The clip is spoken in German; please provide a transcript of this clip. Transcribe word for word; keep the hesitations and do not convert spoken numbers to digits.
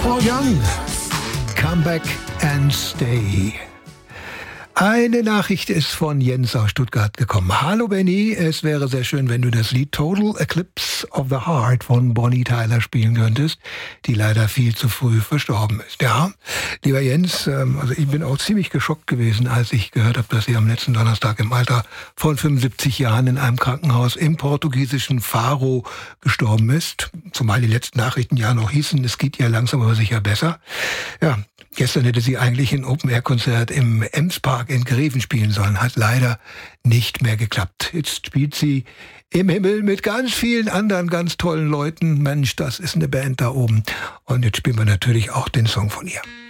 Paul Young, Come Back and Stay. Eine Nachricht ist von Jens aus Stuttgart gekommen. Hallo Benny, es wäre sehr schön, wenn du das Lied Total Eclipse of the Heart von Bonnie Tyler spielen könntest, die leider viel zu früh verstorben ist. Ja, lieber Jens, also ich bin auch ziemlich geschockt gewesen, als ich gehört habe, dass sie am letzten Donnerstag im Alter von fünfundsiebzig Jahren in einem Krankenhaus im portugiesischen Faro gestorben ist. Zumal die letzten Nachrichten ja noch hießen, es geht ihr langsam aber sicher besser. Ja, gestern hätte sie eigentlich ein Open-Air-Konzert im Emspark in Greven spielen sollen. Hat leider nicht mehr geklappt. Jetzt spielt sie im Himmel mit ganz vielen anderen ganz tollen Leuten. Mensch, das ist eine Band da oben. Und jetzt spielen wir natürlich auch den Song von ihr.